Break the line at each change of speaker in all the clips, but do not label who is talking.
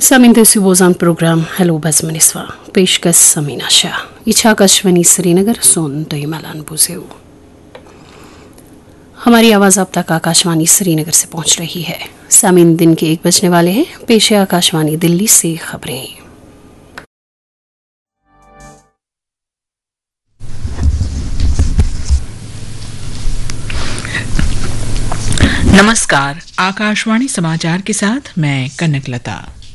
Samin Tesubozan program Hello Basmaniswa पेशकश समीना शाह इच्छा आकाशवाणी श्रीनगर सोन तो हिमालयन बुझेऊ। हमारी आवाज़ अब तक आकाशवाणी श्रीनगर से पहुंच रही है। सामीन दिन के 1 बजने वाले हैं। पेश है आकाशवाणी दिल्ली से खबरें।
नमस्कार, आकाशवाणी समाचार के साथ मैं कनकलता।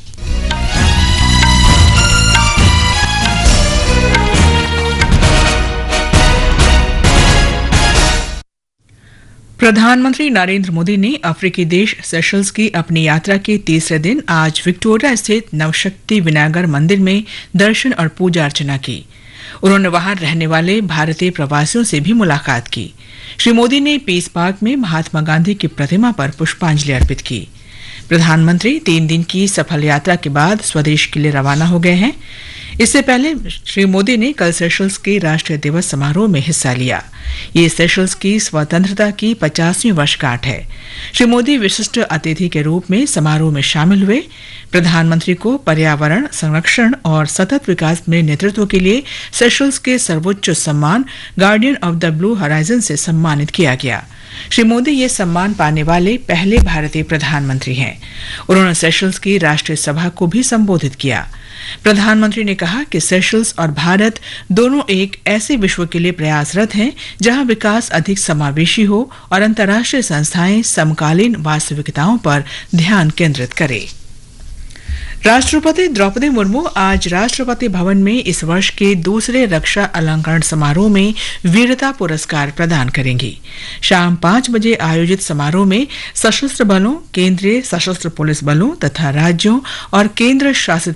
प्रधानमंत्री नरेंद्र मोदी ने अफ्रीकी देश सेशल्स की अपनी यात्रा के तीसरे दिन आज विक्टोरिया स्थित नवशक्ति विनायगर मंदिर में दर्शन और पूजा अर्चना की। उन्होंने वहां रहने वाले भारतीय प्रवासियों से भी मुलाकात की। श्री मोदी ने पीस पार्क में महात्मा गांधी की प्रतिमा पर पुष्पांजलि अर्पित की। प्रधानमंत्री 3 दिन की सफल यात्रा के बाद स्वदेश के लिए रवाना हो गए हैं। इससे पहले श्री मोदी ने कल सेशल्स के राष्ट्रीय दिवस समारोह में हिस्सा लिया। ये सेशल्स की स्वतंत्रता की 50वीं वर्षगांठ है। श्री मोदी विशिष्ट अतिथि के रूप में समारोह में शामिल हुए। प्रधानमंत्री को पर्यावरण संरक्षण और सतत विकास में नेतृत्व के लिए सेशल्स के सर्वोच्च सम्मान guardian of the blue horizon से सम्मानित किया गया। श्री मोदी ये सम्मान पाने वाले पहले भारतीय प्रधानमंत्री हैं। उन्होंने सेशल्स की राष्ट्रीय सभा को भी संबोधित किया। प्रधानमंत्री ने कहा कि सेशल्स और भारत दोनों एक ऐसे विश्व के लिए प्रयासरत हैं जहां विकास अधिक समावेशी हो और अंतर्राष्ट्रीय संस्थाएं समकालीन वास्तविकताओं पर ध्यान केंद्रित करें। राष्ट्रपति द्रौपदी मुर्मू आज राष्ट्रपति भवन में इस वर्ष के दूसरे रक्षा अलंकरण समारोह में वीरता पुरस्कार प्रदान करेंगी। शाम 5 बजे आयोजित समारोह में सशस्त्र बलों, केंद्रीय सशस्त्र पुलिस बलों तथा राज्यों और केंद्र शासित